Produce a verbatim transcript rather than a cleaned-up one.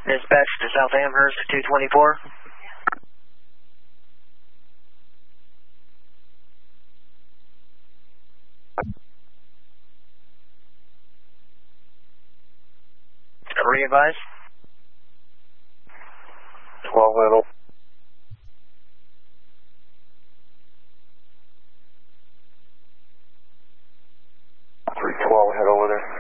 Dispatch to South Amherst, two twenty-four. Re-advise. twelve handle. three twelve, head over there.